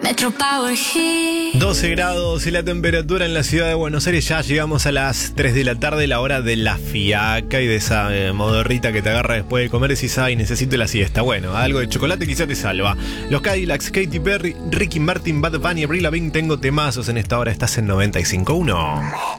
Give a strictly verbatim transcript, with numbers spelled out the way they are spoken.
Metro Power Hit. doce grados y la temperatura en la ciudad de Buenos Aires. Ya llegamos a las tres de la tarde, la hora de la fiaca y de esa eh, modorrita que te agarra después de comer y decís, ay, necesito la siesta. Bueno, algo de chocolate quizá te salva. Los Cadillacs, Katy Perry, Ricky Martin, Bad Bunny, Avril Lavigne. Tengo temazos en esta hora. Estás en noventa y cinco punto uno.